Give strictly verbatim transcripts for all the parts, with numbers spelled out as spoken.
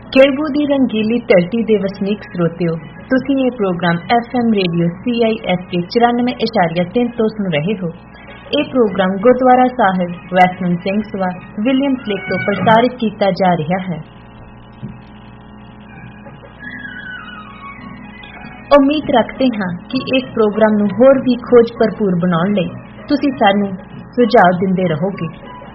केड़बू की रंगीली धरती के वसनीक स्रोतियों, तुसीं ये programme F M radio C I S के चौरानवे इशारिया तीन तो सुन रहे हो। ये प्रोग्राम गुरुद्वारा साहिब वैष्णव सिंह सभा विलियम्स लेक तो प्रसारित किया जा रहा है। उम्मीद रखते हैं कि इस प्रोग्राम नूं होर भी खोज भरपूर बनाउण लई तुसीं सानूं सुझाव दिंदे रहोगे।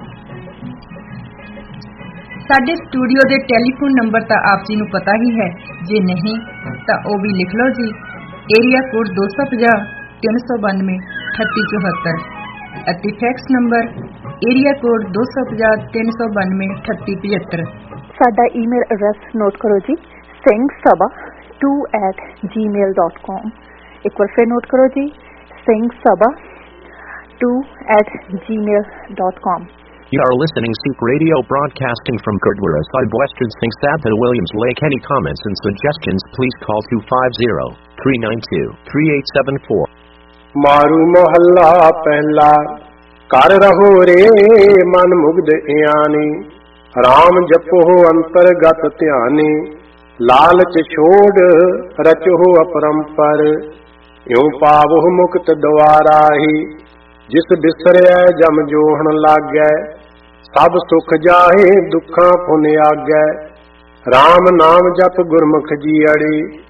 साडे स्टूडियो के टैलीफोन नंबर तो आप जी नूं पता ही है, जे नहीं तो वह भी लिख लो जी। एरिया कोड दो सौ पचास तीन सौ बानवे अठत्ती चौहत्तर अति फैक्स नंबर एरिया कोड दो सौ पचास तीन सौ बानवे अठत्ती पचहत्तर। साडा ईमेल एड्रैस नोट करो जी, Singh Sabha to eight ji mail dot com. एक बार फिर नोट करो जी, Singh Sabha to eight ji mail dot com. You are listening Seek Radio broadcasting from Gurdwara Sahib Western Singh Sabha Williams Lake. Any comments and suggestions please call two five zero, three nine two, three eight seven four. मारू मोहल्ला पहला कर रहो रे मन मुग्ध इयानी, राम जपो अंतर्गत ध्यानी, लालच छोड़ रचो अपरंपर, यूं पावो मुक्त द्वारा ही, जिस बिसरै जम जोहन लागै, सब सुख जाहे दुखा पुन आगै, राम नाम जप गुरमुख जीअड़ी,